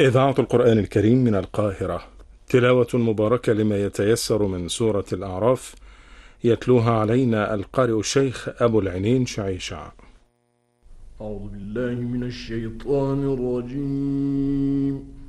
إذاعة القرآن الكريم من القاهرة، تلاوة مباركة لما يتيسر من سورة الأعراف، يتلوها علينا القارئ الشيخ أبو العينين شعيشع. أعوذ بالله من الشيطان الرجيم.